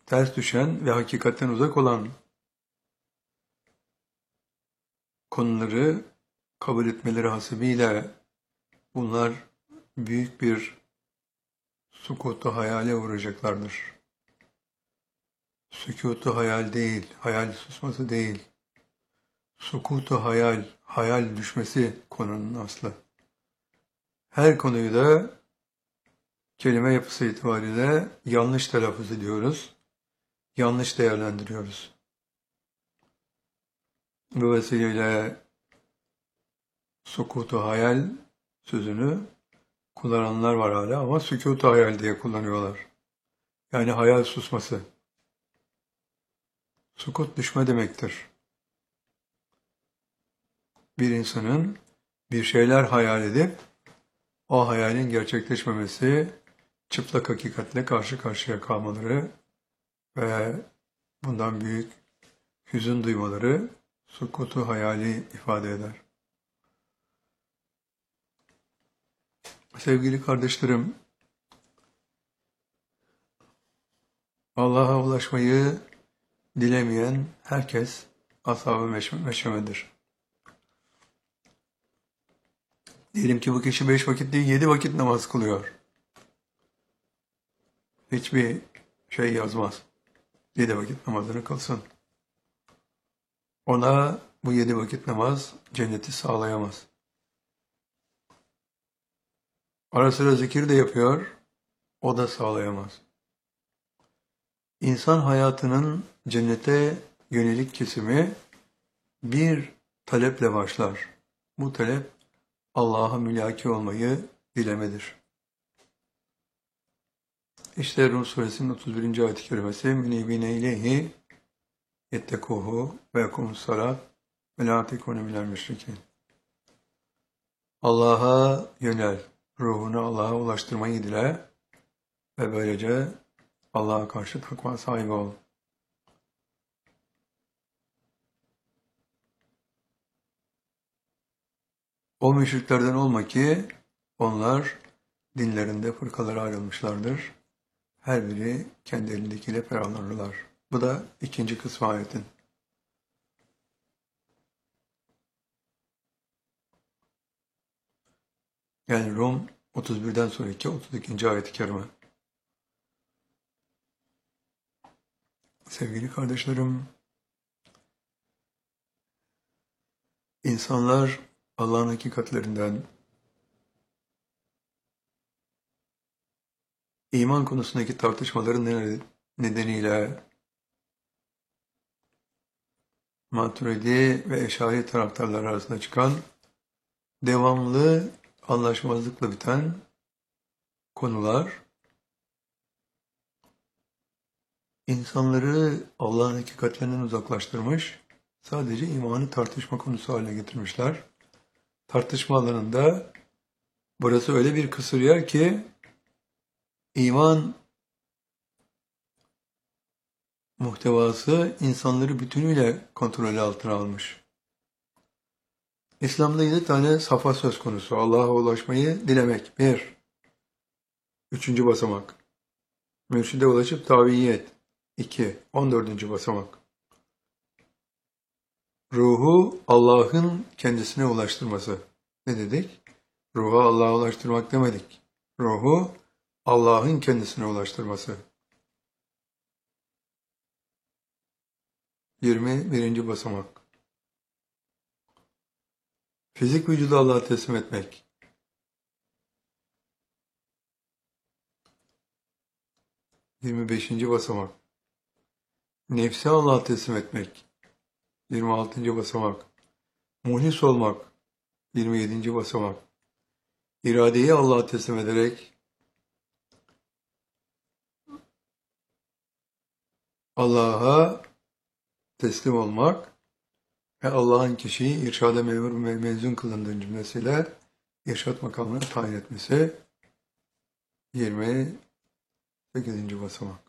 ters düşen ve hakikatten uzak olan konuları kabul etmeleri hasebiyle bunlar büyük bir sukutu hayale uğrayacaklardır. Sükutu hayal değil, hayal susması değil. Sukutu hayal, hayal düşmesi konunun aslı. Her konuyu da kelime yapısı itibariyle yanlış telaffuz ediyoruz, yanlış değerlendiriyoruz. Bu vesileyle sukutu hayal sözünü kullananlar var hala ama sükutu hayal diye kullanıyorlar. Yani hayal susması. Sukut düşme demektir. Bir insanın bir şeyler hayal edip o hayalin gerçekleşmemesi, çıplak hakikatle karşı karşıya kalmaları ve bundan büyük hüzün duymaları sukutu hayali ifade eder. Sevgili kardeşlerim, Allah'a ulaşmayı dilemeyen herkes ashab-ı meşemedir. Diyelim ki bu kişi 5 vakit değil 7 vakit namaz kılıyor. Hiçbir şey yazmaz. 7 vakit namazını kılsın. Ona bu 7 vakit namaz cenneti sağlayamaz. Ara sıra zikir de yapıyor, o da sağlayamaz. İnsan hayatının cennete yönelik kesimi bir taleple başlar. Bu talep Allah'a mülaki olmayı dilemedir. İşte Rum suresinin 31. ayet-i kerimesi münibine ileyhi yettekuhu ve yekumus salat ve la tekunu minel müşrikin. Allah'a yönel, ruhunu Allah'a ulaştırmayı dile ve böylece Allah'a karşı takva sahibi ol. O müşriklerden olma ki onlar dinlerinde fırkalara ayrılmışlardır. Her biri kendi elindekiyle ferahlanırlar. Bu da ikinci kısmı ayetin. Yani Rum 31'den sonraki 32. ayet-i kerime. Sevgili kardeşlerim, insanlar Allah'ın hakikatlerinden, iman konusundaki tartışmaların nedeniyle Maturidi ve Eşari taraftarlar arasında çıkan devamlı anlaşmazlıkla biten konular insanları Allah'ın hakikatlerinden uzaklaştırmış, sadece imanı tartışma konusu haline getirmişler. Tartışma alanında burası öyle bir kısır yer ki iman muhtevası insanları bütünüyle kontrolü altına almış. İslam'da 7 tane safa söz konusu. Allah'a ulaşmayı dilemek. 1. 3. basamak. Mürşide ulaşıp taviyyet. 2. 14. basamak. Ruhu Allah'ın kendisine ulaştırması. Ne dedik? Ruhu Allah'a ulaştırmak demedik. Ruhu Allah'ın kendisine ulaştırması. 21. basamak. Fizik vücudu Allah'a teslim etmek. 25. basamak. Nefsi Allah'a teslim etmek. 26. basamak. Muhlis olmak. 27. basamak. İradeyi Allah'a teslim ederek Allah'a teslim olmak ve Allah'ın kişiyi irşada memur ve mezun kılındığı cümlesiyle irşad makamına tayin etmesi. 28. basamak.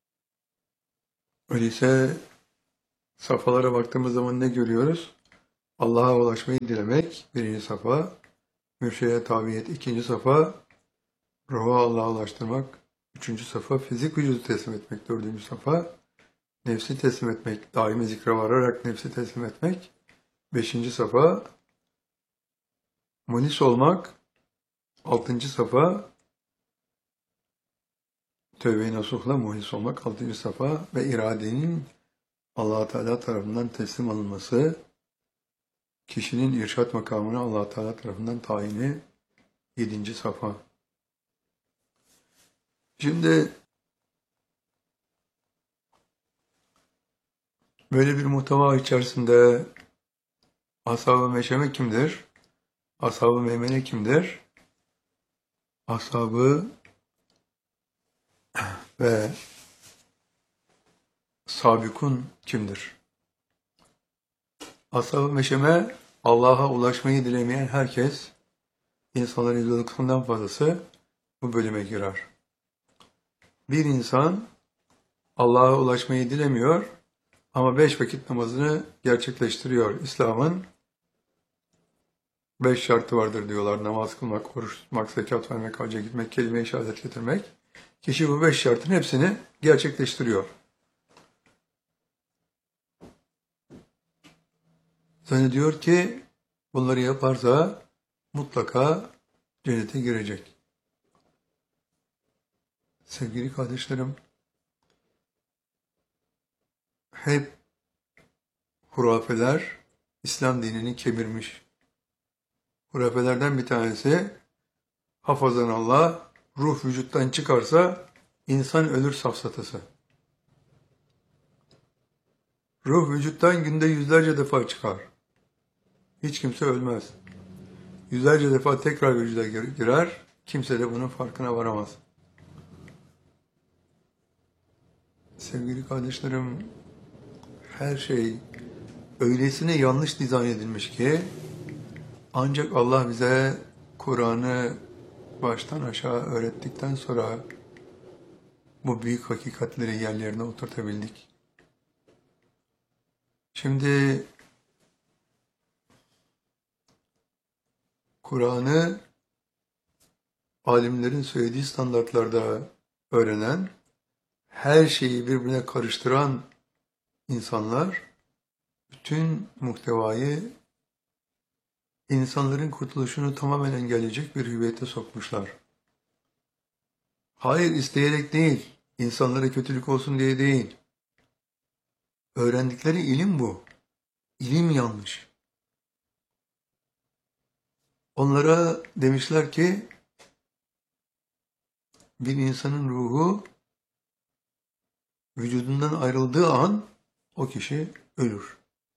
Öyleyse safhalara baktığımız zaman ne görüyoruz? Allah'a ulaşmayı dilemek birinci safa, mürşide tabiyet ikinci safa, ruhu Allah'a ulaştırmak üçüncü safa, fizik vücudu teslim etmek dördüncü safa, nefsi teslim etmek, daimi zikre vararak nefsi teslim etmek beşinci safa, munis olmak altıncı safa, tövbe-i nasuhla munis olmak altıncı safa ve iradenin Allah-u Teala tarafından teslim alınması, kişinin irşat makamına Allah-u Teala tarafından tayini yedinci safa. Şimdi böyle bir muhteva içerisinde ashab-ı meşeme kimdir? Ashab-ı meymene kimdir? Ashab-ı ve sabikun kimdir? Ashab-ı meşeme Allah'a ulaşmayı dilemeyen herkes, insanların %90'dan fazlası bu bölüme girer. Bir insan Allah'a ulaşmayı dilemiyor ama 5 vakit namazını gerçekleştiriyor. İslam'ın 5 şartı vardır diyorlar. Namaz kılmak, oruç tutmak, zekat vermek, hacca gitmek, kelime-i şehadet getirmek. Kişi bu 5 şartın hepsini gerçekleştiriyor. Zannediyor ki bunları yaparsa mutlaka cennete girecek. Sevgili kardeşlerim, hep hurafeler İslam dinini kemirmiş. Hurafelerden bir tanesi, hafazan Allah, ruh vücuttan çıkarsa insan ölür safsatası. Ruh vücuttan günde yüzlerce defa çıkar. Hiç kimse ölmez. Yüzlerce defa tekrar vücuda girer, kimse de bunun farkına varamaz. Sevgili kardeşlerim, her şey öylesine yanlış dizayn edilmiş ki ancak Allah bize Kur'an'ı baştan aşağı öğrettikten sonra bu büyük hakikatleri yerlerine oturtabildik. Şimdi Kur'an'ı alimlerin söylediği standartlarda öğrenen, her şeyi birbirine karıştıran insanlar bütün muhtevayı insanların kurtuluşunu tamamen engelleyecek bir hüviyete sokmuşlar. Hayır, isteyerek değil, insanlara kötülük olsun diye değil. Öğrendikleri ilim bu. İlim yanlış. Onlara demişler ki bir insanın ruhu vücudundan ayrıldığı an o kişi ölür.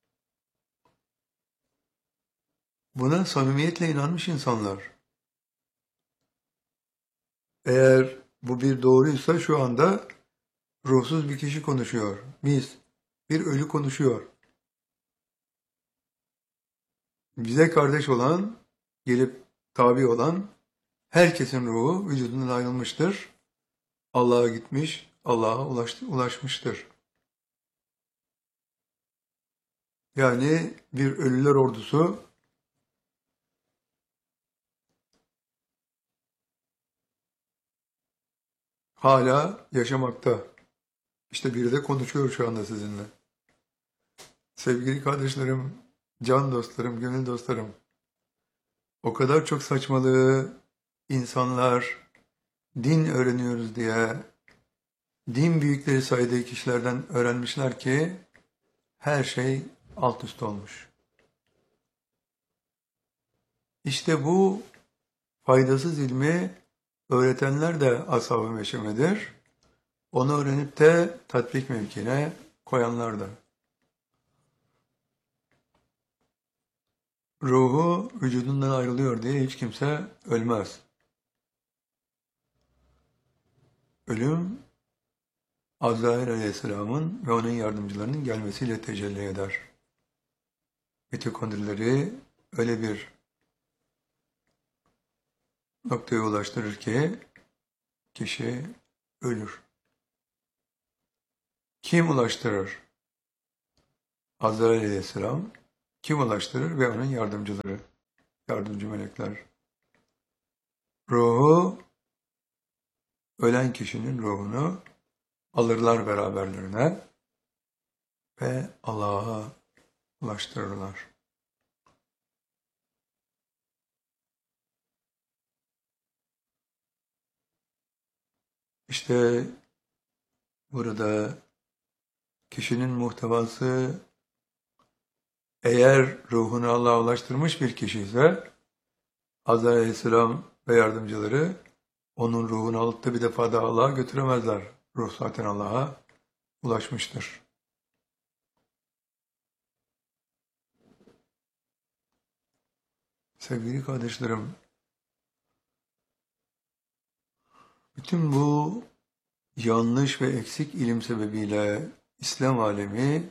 Buna samimiyetle inanmış insanlar. Eğer bu bir doğruysa şu anda ruhsuz bir kişi konuşuyor. Bir ölü konuşuyor. Bize kardeş olan, gelip tabi olan herkesin ruhu vücudundan ayrılmıştır. Allah'a gitmiş, Allah'a ulaşmıştır. Yani bir ölüler ordusu hala yaşamakta. İşte biri de konuşuyor şu anda sizinle. Sevgili kardeşlerim, can dostlarım, gönül dostlarım, o kadar çok saçmalığı insanlar din öğreniyoruz diye din büyükleri saydığı kişilerden öğrenmişler ki her şey alt üst olmuş. İşte bu faydasız ilmi öğretenler de ashab-ı meşemedir. Onu öğrenip de tatbik mevkine koyanlar da. Ruhu vücudundan ayrılıyor diye hiç kimse ölmez. Ölüm Azrail Aleyhisselam'ın ve onun yardımcılarının gelmesiyle tecelli eder. Mitokondrileri öyle bir noktaya ulaştırır ki kişi ölür. Kim ulaştırır? Azrail Aleyhisselam kim ulaştırır? Ve onun yardımcıları, yardımcı melekler. Ruhu, ölen kişinin ruhunu alırlar beraberlerine ve Allah'a ulaştırırlar. İşte burada kişinin muhtevası, eğer ruhunu Allah'a ulaştırmış bir kişi ise Azrail Aleyhisselam ve yardımcıları onun ruhunu alıp da bir defa daha Allah'a götüremezler. Ruh zaten Allah'a ulaşmıştır. Sevgili kardeşlerim, bütün bu yanlış ve eksik ilim sebebiyle İslam alemi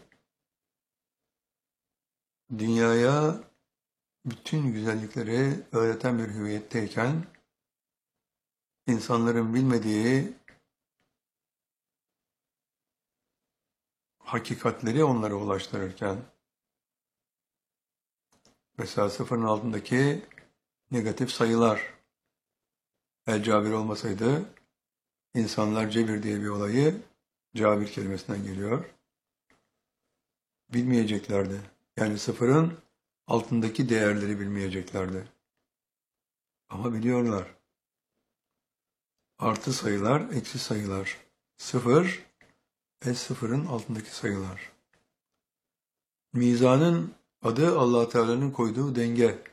dünyaya bütün güzellikleri öğreten bir hüviyetteyken, insanların bilmediği hakikatleri onlara ulaştırırken, mesela sıfırın altındaki negatif sayılar, el-cabir olmasaydı, insanlar cebir diye bir olayı, cabir kelimesinden geliyor, bilmeyeceklerdi. Yani sıfırın altındaki değerleri bilmeyeceklerdi. Ama biliyorlar. Artı sayılar, eksi sayılar. Sıfır ve sıfırın altındaki sayılar. Mizanın adı Allah Teala'nın koyduğu denge.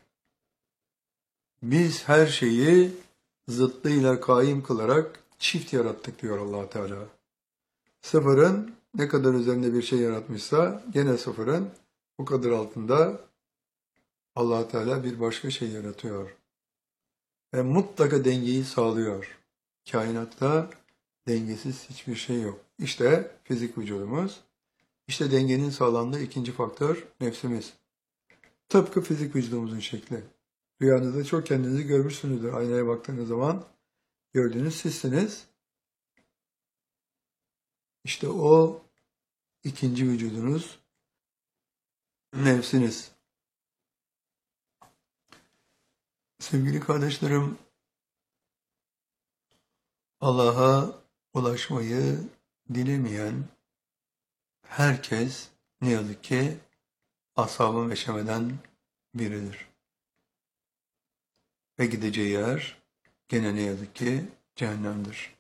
Biz her şeyi zıttıyla kaim kılarak çift yarattık diyor Allah Teala. Sıfırın ne kadar üzerinde bir şey yaratmışsa gene sıfırın o kadar altında Allah Teala bir başka şey yaratıyor. Ve mutlaka dengeyi sağlıyor. Kainatta dengesiz hiçbir şey yok. İşte fizik vücudumuz, işte dengenin sağlandığı ikinci faktör nefsimiz. Tıpkı fizik vücudumuzun şekli. Rüyanızda çok kendinizi görmüşsünüzdür. Aynaya baktığınız zaman gördüğünüz sizsiniz. İşte o ikinci vücudunuz, nefsiniz. Sevgili kardeşlerim, Allah'a ulaşmayı dilemeyen herkes ne yazık ki ashab-ı meşemeden biridir. Ve gideceği yer gene ne yazık ki cehennemdir.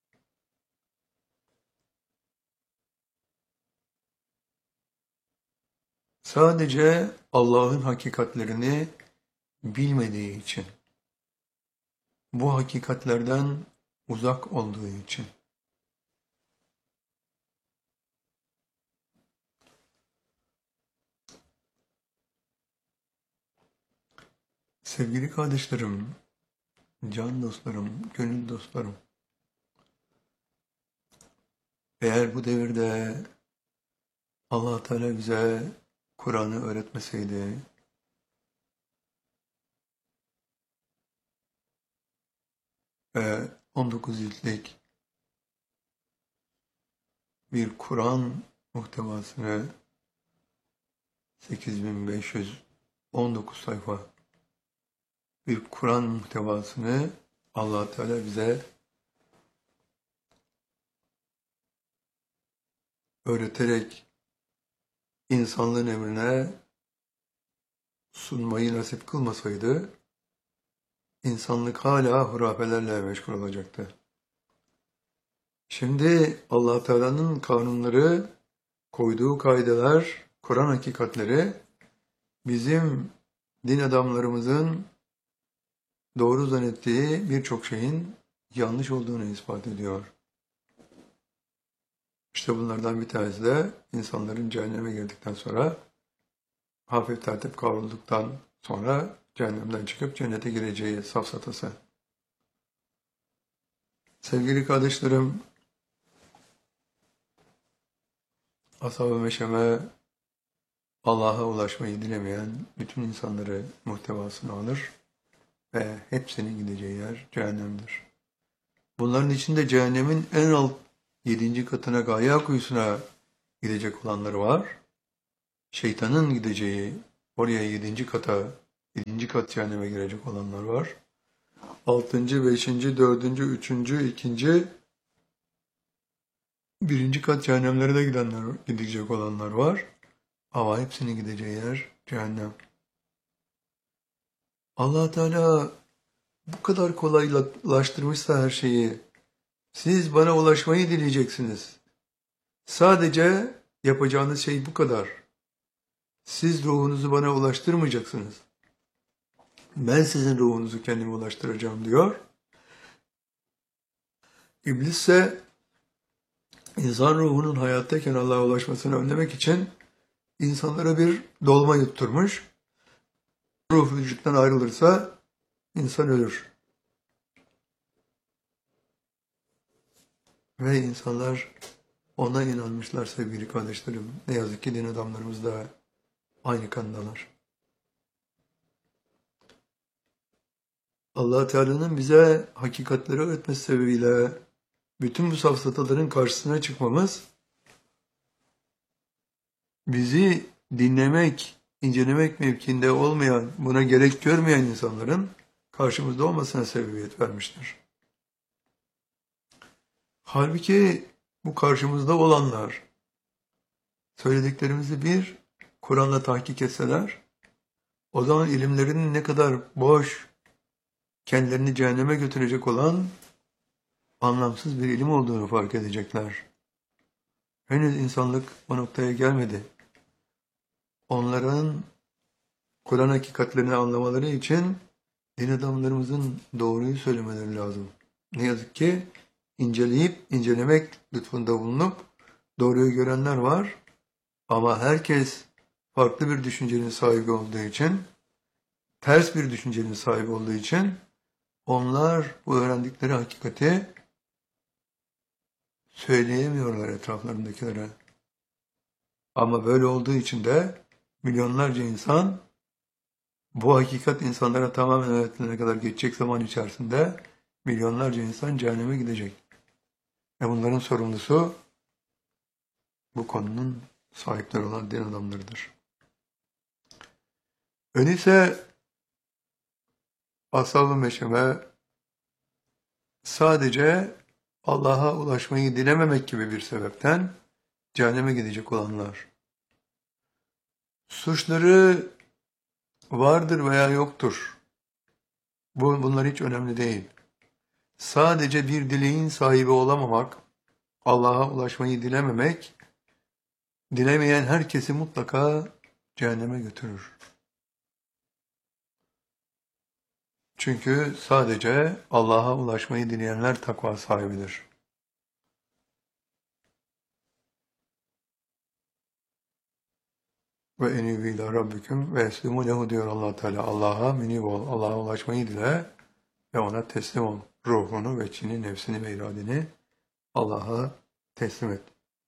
Sadece Allah'ın hakikatlerini bilmediği için, bu hakikatlerden uzak olduğu için. Sevgili kardeşlerim, can dostlarım, gönül dostlarım, eğer bu devirde Allah Teala bize Kur'an'ı öğretmeseydi, 19 ciltlik bir Kur'an muhtevasını 8519 sayfa bir Kur'an muhtevasını Allah Teala bize öğreterek insanlığın emrine sunmayı nasip kılmasaydı, insanlık hala hurafelerle meşgul olacaktı. Şimdi Allah Teala'nın kanunları, koyduğu kaideler, Kur'an hakikatleri bizim din adamlarımızın doğru zannettiği birçok şeyin yanlış olduğunu ispat ediyor. İşte bunlardan bir tanesi de insanların cehenneme girdikten sonra, hafif tertip kavrulduktan sonra cehennemden çıkıp cennete gireceği safsatası. Sevgili kardeşlerim, ashab-ı meşeme Allah'a ulaşmayı dilemeyen bütün insanları muhtevasına alır ve hepsinin gideceği yer cehennemdir. Bunların içinde cehennemin en alt 7. katına, gaye kuyusuna gidecek olanları var. Şeytanın gideceği Oraya yedinci kat cehenneme girecek olanlar var. Altıncı, beşinci, dördüncü, üçüncü, ikinci, birinci kat cehennemlere de gidecek olanlar var. Ama hepsinin gideceği yer cehennem. Allah Teala bu kadar kolaylaştırmışsa her şeyi, siz bana ulaşmayı dileyeceksiniz. Sadece yapacağınız şey bu kadar. Siz ruhunuzu bana ulaştırmayacaksınız. Ben sizin ruhunuzu kendime ulaştıracağım diyor. İblis ise insan ruhunun hayattayken Allah'a ulaşmasını önlemek için insanlara bir dolma yutturmuş. Ruh vücuttan ayrılırsa insan ölür. Ve insanlar ona inanmışlar sevgili kardeşlerim. Ne yazık ki din adamlarımız da aynı kandalar. Allah Teala'nın bize hakikatleri öğretmesi sebebiyle bütün bu safsataların karşısına çıkmamız, bizi dinlemek, incelemek mevkiinde olmayan, buna gerek görmeyen insanların karşımızda olmasına sebebiyet vermiştir. Halbuki bu karşımızda olanlar, söylediklerimizi bir Kur'an'la tahkik etseler, o zaman ilimlerinin ne kadar boş, kendilerini cehenneme götürecek olan anlamsız bir ilim olduğunu fark edecekler. Henüz insanlık o noktaya gelmedi. Onların Kur'an hakikatlerini anlamaları için din adamlarımızın doğruyu söylemeleri lazım. Ne yazık ki inceleyip incelemek lütfunda bulunup doğruyu görenler var. Ama herkes farklı bir düşüncenin sahibi olduğu için, ters bir düşüncenin sahibi olduğu için onlar bu öğrendikleri hakikati söyleyemiyorlar etraflarındakilere. Ama böyle olduğu için de milyonlarca insan, bu hakikat insanlara tamamen öğretilene kadar geçecek zaman içerisinde milyonlarca insan cehenneme gidecek. Ve bunların sorumlusu bu konunun sahipleri olan din adamlarıdır. Öyleyse Ashab-ı Meşeme sadece Allah'a ulaşmayı dilememek gibi bir sebepten cehenneme gidecek olanlar. Suçları vardır veya yoktur. Bunlar hiç önemli değil. Sadece bir dileğin sahibi olamamak, Allah'a ulaşmayı dilememek, dilemeyen herkesi mutlaka cehenneme götürür. Çünkü sadece Allah'a ulaşmayı dileyenler takva sahibidir. Ve enibu ila rabbikum ve eslimu lehu diyor Allah Teala. Allah'a münib ol, Allah'a ulaşmayı dile ve ona teslim ol. Ruhunu, veçini, nefsini ve iradeni Allah'a teslim et.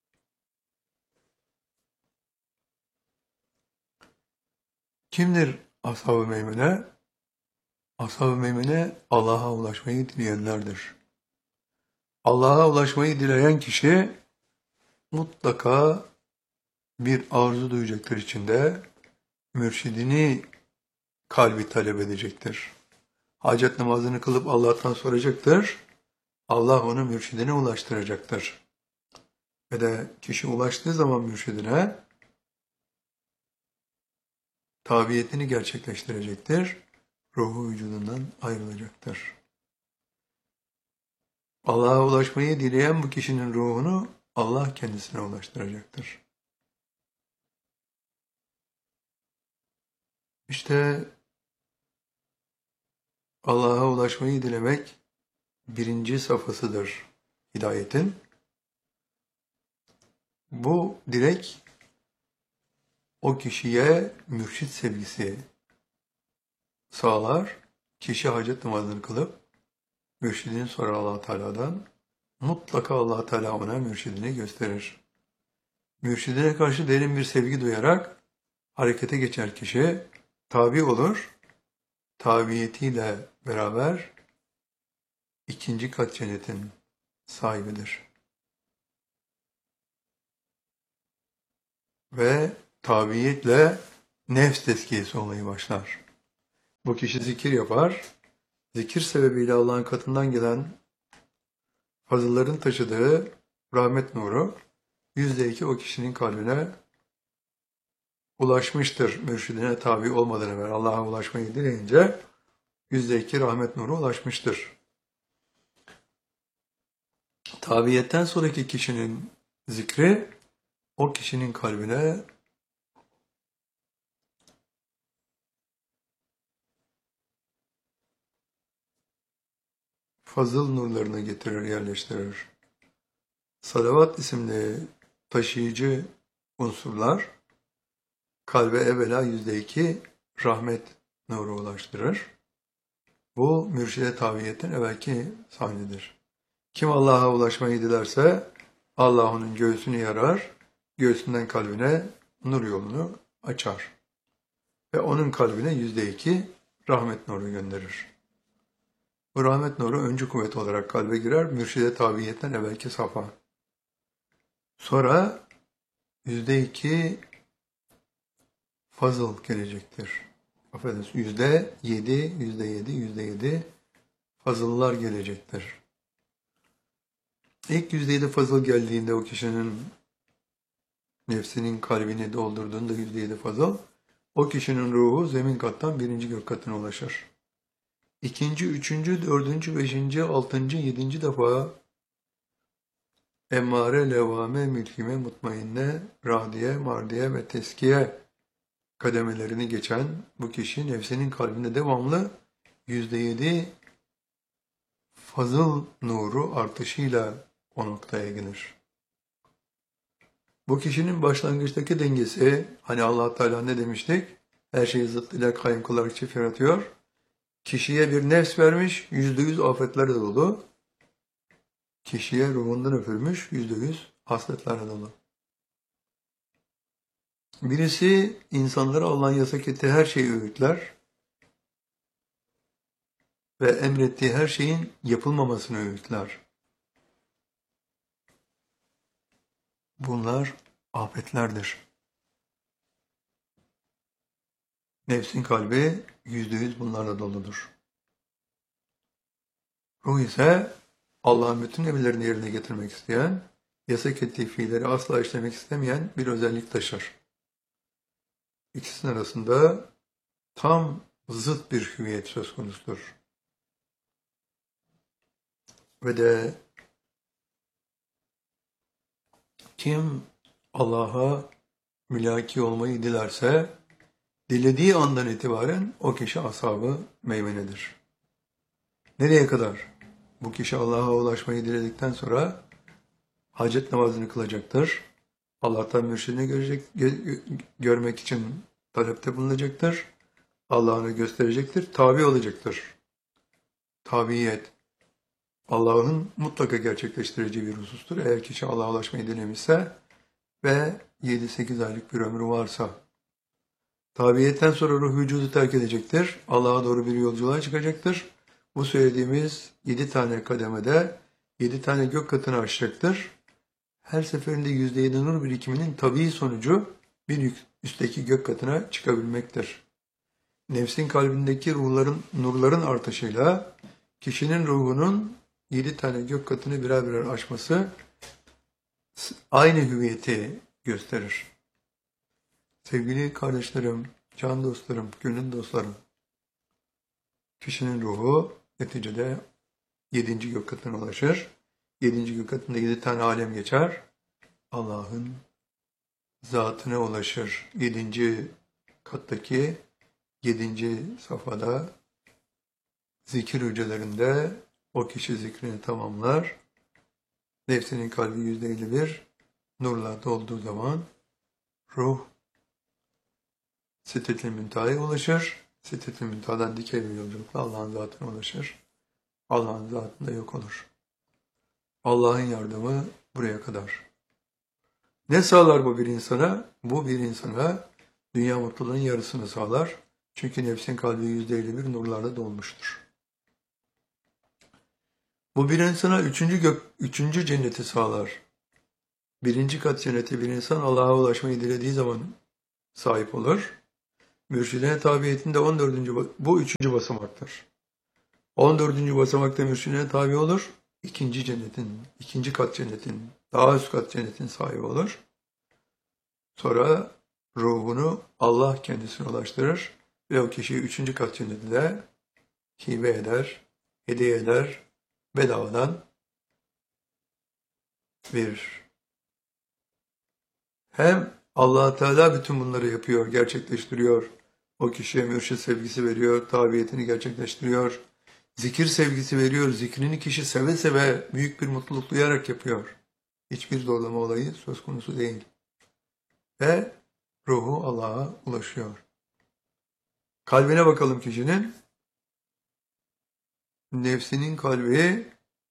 Kimdir Ashab-ı Meymene? Ashab-ı Meymene Allah'a ulaşmayı dileyenlerdir. Allah'a ulaşmayı dileyen kişi mutlaka bir arzu duyacaktır içinde, mürşidini kalbi talep edecektir. Hacet namazını kılıp Allah'tan soracaktır. Allah onu mürşidine ulaştıracaktır. Ve de kişi ulaştığı zaman mürşidine tabiyetini gerçekleştirecektir. Ruhu vücudundan ayrılacaktır. Allah'a ulaşmayı dileyen bu kişinin ruhunu Allah kendisine ulaştıracaktır. İşte Allah'a ulaşmayı dilemek birinci safhasıdır hidayetin. Bu dilek o kişiye mürşit sevgisi sağlar. Kişi hacet namazını kılıp mürşidini sorar Allah Teala'dan. Mutlaka Allah Teala ona mürşidini gösterir. Mürşidine karşı derin bir sevgi duyarak harekete geçer kişi, tabi olur. Tabiyetiyle beraber ikinci kat cennetin sahibidir. Ve tabiyetle nefs tezkiyesi olayı başlar. Bu kişi zikir yapar. Zikir sebebiyle Allah'ın katından gelen fazılların taşıdığı rahmet nuru %2 o kişinin kalbine ulaşmıştır. Mürşidine tabi olmadan evvel Allah'a ulaşmayı dileyince %2 rahmet nuru ulaşmıştır. Tabiyetten sonraki kişinin zikri o kişinin kalbine fazıl nurlarını getirir, yerleştirir. Salavat isimli taşıyıcı unsurlar kalbe evvela %2 rahmet nuru ulaştırır. Bu mürşide tabiyetten evvelki sahnedir. Kim Allah'a ulaşmayı dilerse Allah onun göğsünü yarar, göğsünden kalbine nur yolunu açar. Ve onun kalbine %2 rahmet nuru gönderir. Bu rahmet nuru öncü kuvvet olarak kalbe girer, mürşide tabiyetten evvelki safa. Sonra %2 fazıl gelecektir. Affedersiniz, %7 fazıllar gelecektir. İlk %7 fazıl geldiğinde o kişinin nefsinin kalbini doldurduğunda %7 fazıl, o kişinin ruhu zemin kattan 1. gök katına ulaşır. 2., 3., 4., 5., 6., 7. defa emmare, levame, mülkime, mutmainne, radiye, mardiye ve teskiye kademelerini geçen bu kişi nefsinin kalbinde devamlı %7 fazıl nuru artışıyla o noktaya gelir. Bu kişinin başlangıçtaki dengesi, hani Allah Teala ne demiştik? Her şeyi zıttıyla kayyum kılarak çift yaratıyor. Kişiye bir nefs vermiş, %100 afetlerle dolu. Kişiye ruhundan öpülmüş, %100 hasletlerle dolu. Birisi insanlara Allah'ın yasak ettiği her şeyi öğütler ve emrettiği her şeyin yapılmamasını öğütler. Bunlar afetlerdir. Nefsin kalbi %100 bunlarla doludur. Ruh ise Allah'ın bütün emirlerini yerine getirmek isteyen, yasak ettiği fiilleri asla işlemek istemeyen bir özellik taşır. İkisinin arasında tam zıt bir hüviyet söz konusudur. Ve de kim Allah'a mülaki olmayı dilerse, dilediği andan itibaren o kişi ashab-ı meymenedir. Nereye kadar? Bu kişi Allah'a ulaşmayı diledikten sonra hacet namazını kılacaktır. Allah'tan mürşidini görmek için talepte bulunacaktır. Allah'ını gösterecektir, tabi olacaktır. Tabiyet, Allah'ın mutlaka gerçekleştireceği bir husustur. Eğer kişi Allah'a ulaşmayı dilemişse ve 7-8 aylık bir ömrü varsa, tabiyetten sonra ruh vücudu terk edecektir. Allah'a doğru bir yolculuğa çıkacaktır. Bu söylediğimiz 7 tane kademede 7 tane gök katını aşacaktır. Her seferinde %7 nur birikiminin tabii sonucu bir üstteki gök katına çıkabilmektir. Nefsin kalbindeki nurların artışıyla kişinin ruhunun 7 tane gök katını birer birer aşması aynı hüviyeti gösterir. Sevgili kardeşlerim, can dostlarım, gönül dostlarım, kişinin ruhu neticede 7. gök katına ulaşır. 7. gök katında 7 tane alem geçer. Allah'ın zatına ulaşır. 7. kattaki 7. safhada zikir hücrelerinde o kişi zikrini tamamlar. Nefsinin kalbi %51 nurla dolduğu zaman ruh Sidret-i Münteha'ya ulaşır. Sidret-i Münteha'dan dikey bir yolculukla Allah'ın zatına ulaşır. Allah'ın zatında yok olur. Allah'ın yardımı buraya kadar. Ne sağlar bu bir insana? Bu bir insana dünya mutluluğunun yarısını sağlar. Çünkü nefsin kalbi %51 nurlarla dolmuştur. Bu bir insana 3. cenneti sağlar. 1. kat cenneti bir insan Allah'a ulaşmayı dilediği zaman sahip olur. Mürşidine tabiyetinde 14. Bu üçüncü basamaktır. 14. basamakta mürşidine tabi olur. İkinci cennetin, ikinci kat cennetin, daha üst kat cennetin sahibi olur. Sonra ruhunu Allah kendisine ulaştırır ve o kişiyi üçüncü kat cenneti de hibe eder, hediye eder, bedavadan verir. Hem Allah Teala bütün bunları yapıyor, gerçekleştiriyor. O kişiye mürşid sevgisi veriyor, tabiyetini gerçekleştiriyor. Zikir sevgisi veriyor, zikrini kişi seve seve büyük bir mutluluk duyarak yapıyor. Hiçbir zorlama olayı söz konusu değil. Ve ruhu Allah'a ulaşıyor. Kalbine bakalım kişinin. Nefsinin kalbi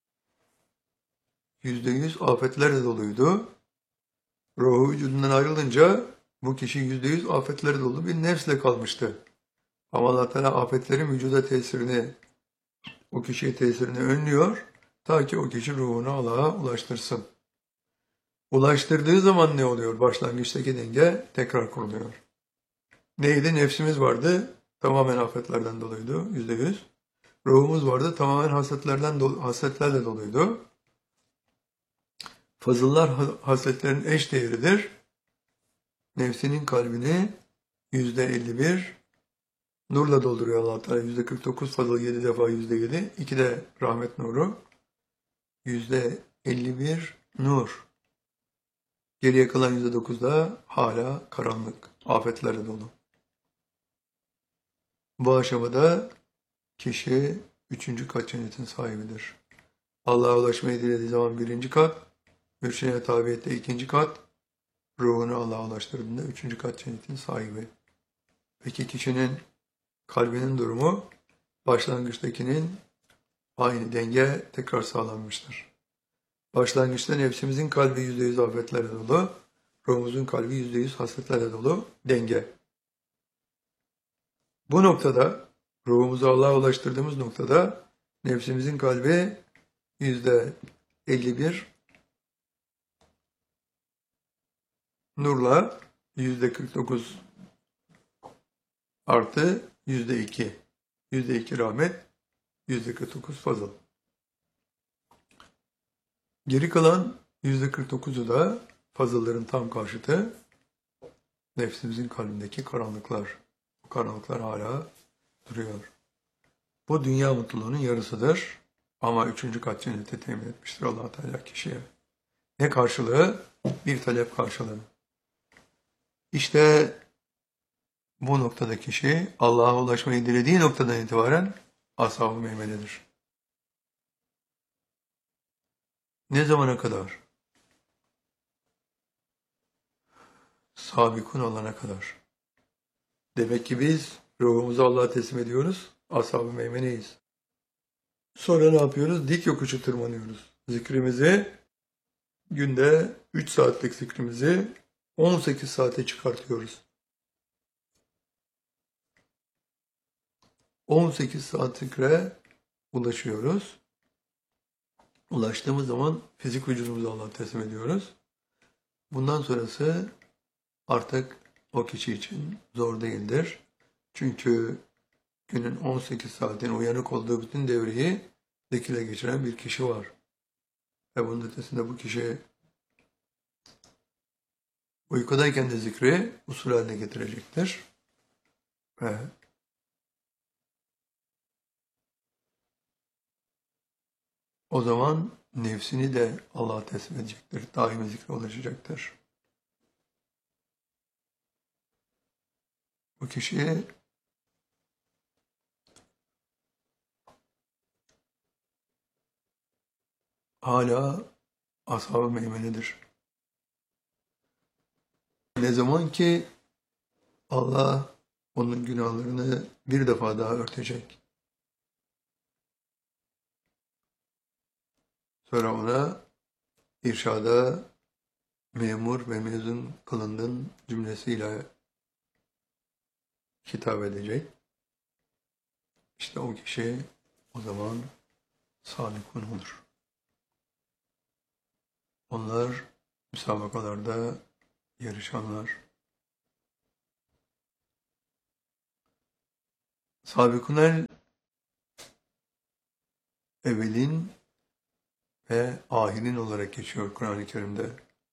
%100 afetlerle doluydu. Ruhu vücudundan ayrılınca bu kişi %100 afetlerle dolu bir nefsle kalmıştı. Ama Allah Teala afetlerin vücuda tesirini, o kişiye tesirini önlüyor. Ta ki o kişi ruhunu Allah'a ulaştırsın. Ulaştırdığı zaman ne oluyor? Başlangıçtaki denge tekrar kuruluyor. Neydi? Nefsimiz vardı. Tamamen afetlerden doluydu. %100. Ruhumuz vardı. Tamamen hasletlerle doluydu. Fazıllar hasletlerin eş değeridir. Nefsinin kalbini %51 nurla dolduruyor Allah Teala. %49 fazıl 7 defa %7. 2 de rahmet nuru. %51 nur. Geriye kalan %9 da hala karanlık. Afetlerle dolu. Bu aşamada kişi üçüncü kat cennetin sahibidir. Allah'a ulaşmayı dilediği zaman birinci kat, mürşidine tabiyette ikinci kat, ruhunu Allah'a ulaştırdığında üçüncü kat cennetin sahibi. Peki kişinin kalbinin durumu başlangıçtakinin aynı denge tekrar sağlanmıştır. Başlangıçta nefsimizin kalbi %100 afetlerle dolu, ruhumuzun kalbi %100 hasretlerle dolu denge. Bu noktada, ruhumuzu Allah'a ulaştırdığımız noktada nefsimizin kalbi %51 nurla %49 artı %2. %2 rahmet, %49 fazıl. Geri kalan %49'u da fazılların tam karşıtı nefsimizin kalbindeki karanlıklar. Bu karanlıklar hala duruyor. Bu dünya mutluluğunun yarısıdır. Ama üçüncü kat cennete temin etmiştir Allah Teala kişiye. Ne karşılığı? Bir talep karşılığı. İşte bu noktada kişi Allah'a ulaşmayı dilediği noktadan itibaren ashab-ı meymenedir. Ne zamana kadar? Sabikun olana kadar. Demek ki biz ruhumuzu Allah'a teslim ediyoruz. Ashab-ı meymeneyiz. Sonra ne yapıyoruz? Dik yokuşu tırmanıyoruz. Zikrimizi günde 3 saatlik zikrimizi 18 saate çıkartıyoruz. 18 saat zikre ulaşıyoruz. Ulaştığımız zaman fizik vücudumuzu Allah'a teslim ediyoruz. Bundan sonrası artık o kişi için zor değildir. Çünkü günün 18 saatin uyanık olduğu bütün devreyi zikirle geçiren bir kişi var. Ve bunun ötesinde bu kişi uykudayken de zikri usul haline getirecektir. Ve o zaman nefsini de Allah'a teslim edecektir. Daimi zikre ulaşacaktır. Bu kişi hala ashab-ı meymenedir. Ne zaman ki Allah onun günahlarını bir defa daha örtecek. Sonra ona irşada memur ve mezun kılındın cümlesiyle hitap edecek. İşte o kişi o zaman salikun olur. Onlar müsabakalarda yarışanlar. Sabıkunel evvelin ve ahirin olarak geçiyor Kur'an-ı Kerim'de.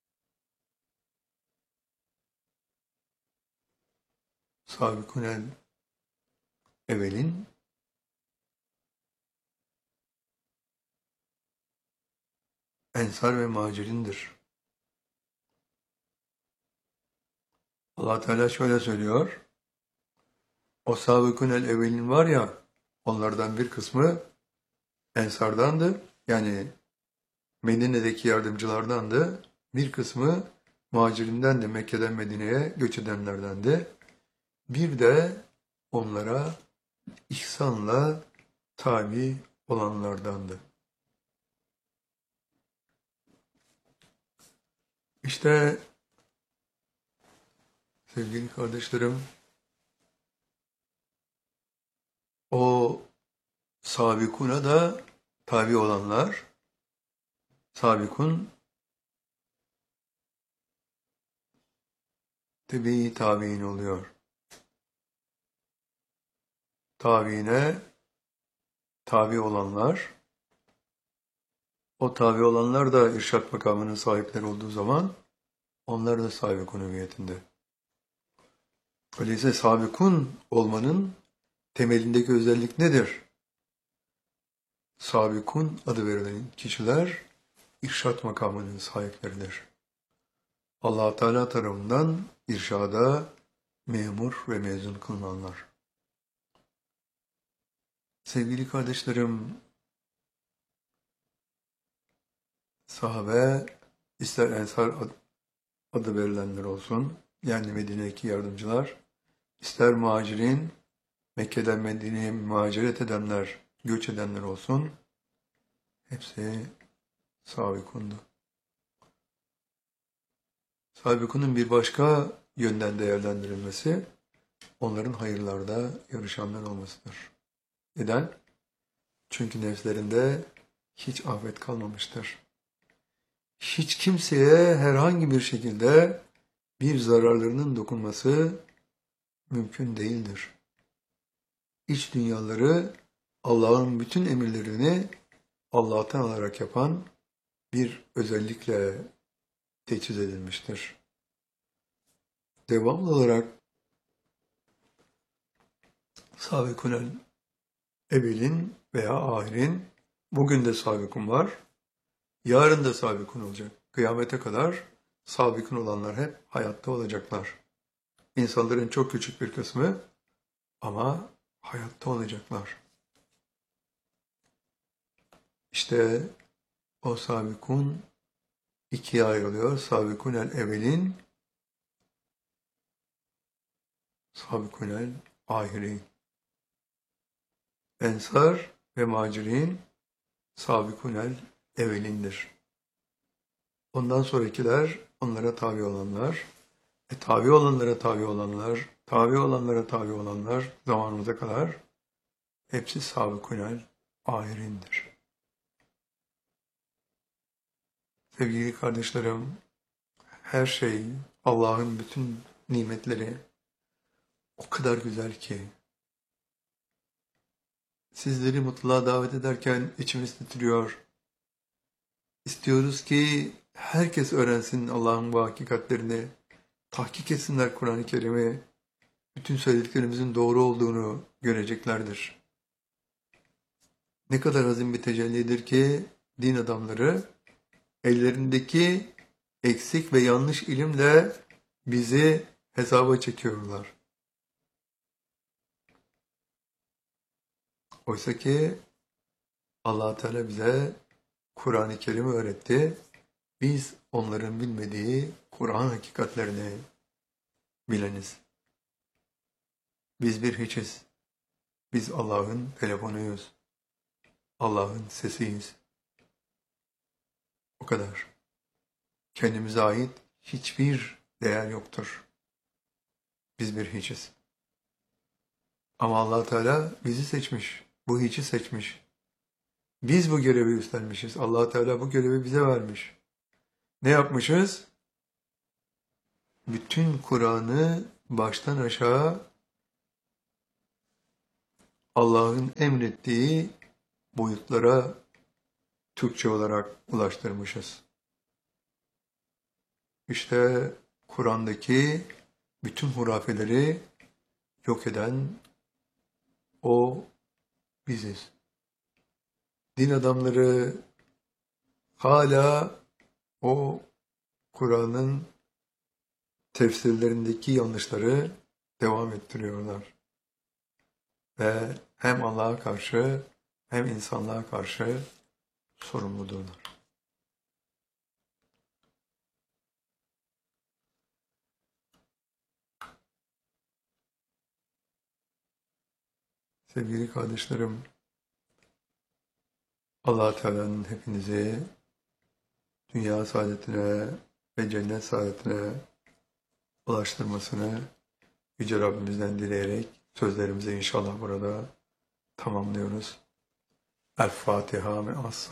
Sabıkunel evvelin Ensar ve Muhacirindir. Allah Teala şöyle söylüyor. O sabıkunel evvelin var ya, onlardan bir kısmı Ensardandı. Yani Medine'deki yardımcılardandı. Bir kısmı Muhacirinden de Mekke'den Medine'ye göç edenlerdendi. Bir de onlara ihsanla tabi olanlardandı. İşte sevgili kardeşlerim, o sabikuna da tabi olanlar, sabikun tebe-i tabi'in oluyor. Tabiine tabi olanlar, o tabi olanlar da irşad makamının sahipleri olduğu zaman onlar da sabikun hüviyetinde. Öyleyse sabikun olmanın temelindeki özellik nedir? Sabikun adı verilen kişiler irşad makamının sahipleridir. Allah Teala tarafından irşada memur ve mezun kılınanlar. Sevgili kardeşlerim, sahabe, ister Ensar adı verilenler olsun, yani Medine'deki yardımcılar, ister muhacirin, Mekke'den Medine'ye muhaciret edenler, göç edenler olsun, hepsi sabikundu. Sabikunun bir başka yönden değerlendirilmesi, onların hayırlarda yarışanlar olmasıdır. Neden? Çünkü nefslerinde hiç afet kalmamıştır. Hiç kimseye herhangi bir şekilde bir zararlarının dokunması mümkün değildir. İç dünyaları Allah'ın bütün emirlerini Allah'tan alarak yapan bir özellikle teçhiz edilmiştir. Devamlı olarak sabıkunel evvelin veya ahirin, bugün de sabıkun var, yarın da sabıkun olacak. Kıyamete kadar sabıkun olanlar hep hayatta olacaklar. İnsanların çok küçük bir kısmı ama hayatta olacaklar. İşte o sabıkun ikiye ayrılıyor. Sabıkunel evvelin, sabıkunel ahirin. Ensar ve Muhacirin sabıkunel evvelindir. Ondan sonrakiler onlara tabi olanlar, tabi olanlara tabi olanlar, tabi olanlara tabi olanlar zamanımıza kadar hepsi sabıkunel ahirindir. Sevgili kardeşlerim, her şey, Allah'ın bütün nimetleri o kadar güzel ki, sizleri mutluluğa davet ederken içimiz titriyor. İstiyoruz ki herkes öğrensin Allah'ın bu hakikatlerini, tahkik etsinler Kur'an-ı Kerim'i, bütün söylediklerimizin doğru olduğunu göreceklerdir. Ne kadar azim bir tecellidir ki din adamları ellerindeki eksik ve yanlış ilimle bizi hesaba çekiyorlar. Oysa ki Allah Teala bize Kur'an-ı Kerim'i öğretti. Biz onların bilmediği Kur'an hakikatlerini bileniz. Biz bir hiçiz. Biz Allah'ın telefonuyuz. Allah'ın sesiyiz. O kadar. Kendimize ait hiçbir değer yoktur. Biz bir hiçiz. Ama Allah Teala bizi seçmiş. Bu hiçi seçmiş. Biz bu görevi üstlenmişiz. Allah Teala bu görevi bize vermiş. Ne yapmışız? Bütün Kur'an'ı baştan aşağı Allah'ın emrettiği boyutlara Türkçe olarak ulaştırmışız. İşte Kur'an'daki bütün hurafeleri yok eden o biziz. Din adamları hala o Kur'an'ın tefsirlerindeki yanlışları devam ettiriyorlar. Ve hem Allah'a karşı hem insanlığa karşı sorumludurlar. Sevgili kardeşlerim, Allah Teala'nın hepinizi dünya saadetine ve cennet saadetine ulaştırmasını Yüce Rabbimizden dileyerek sözlerimizi inşallah burada tamamlıyoruz. El Fatiha ve As.